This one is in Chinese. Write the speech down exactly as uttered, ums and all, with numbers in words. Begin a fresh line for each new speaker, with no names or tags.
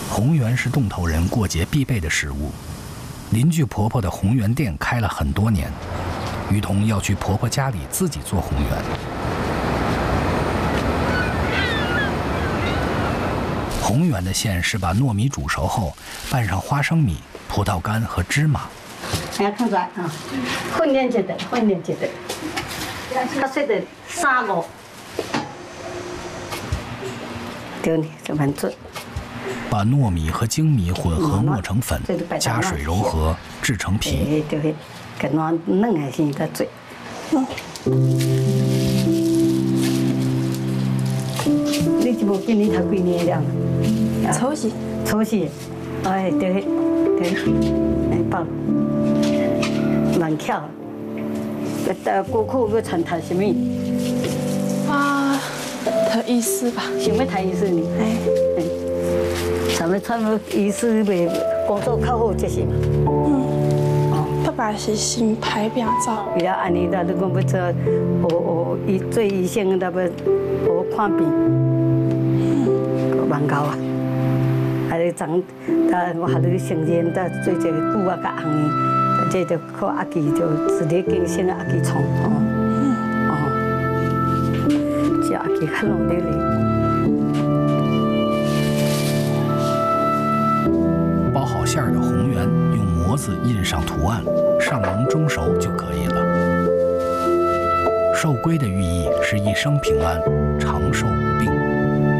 红圆是洞头人过节必备的食物。邻居婆婆的红圆店开了很多年，于彤要去婆婆家里自己做红圆。红圆的馅是把糯米煮熟后，拌上花生米、葡萄干和芝麻。
来看出来啊，混练一下，混练一下，较细的三五，对呢，就蛮准。
把糯米和精米混合磨成粉，加水揉合，制成皮。
对对，跟我嫩还是个最。你这部今年读几年了？
初四。
初四，哎对对，哎棒，蛮巧。呃，过去要传读什么？
啊，读医师吧。
想要读医师呢？哎哎。咱们穿了医师袂工作较好，就是嘛。
嗯。爸爸是新牌表照。
为了安尼，咱你讲要做，学学医做医生，咱要学看病，蛮高啊。啊，你长，但我还你成年，咱做一个久啊，甲红的，这就靠阿基，就直接竞争阿基创哦。哦。这阿基较努力哩。
包好馅儿的红圆，用模子印上图案，上笼蒸熟就可以了。寿龟的寓意是一生平安，长寿不病。